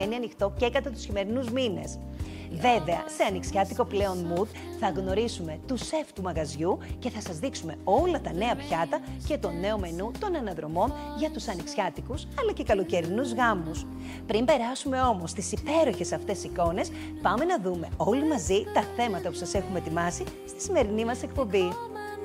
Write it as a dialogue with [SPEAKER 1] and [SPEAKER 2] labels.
[SPEAKER 1] είναι ανοιχτό και κατά τους χειμερινούς μήνες. Βέβαια, σε ανοιξιάτικο πλέον mood θα γνωρίσουμε του σεφ του μαγαζιού και θα σας δείξουμε όλα τα νέα πιάτα και το νέο μενού των αναδρομών για τους ανοιξιάτικους αλλά και καλοκαιρινούς γάμους. Πριν περάσουμε όμως στις υπέροχες αυτές εικόνες, πάμε να δούμε όλοι μαζί τα θέματα που σας έχουμε ετοιμάσει στη σημερινή μας εκπομπή.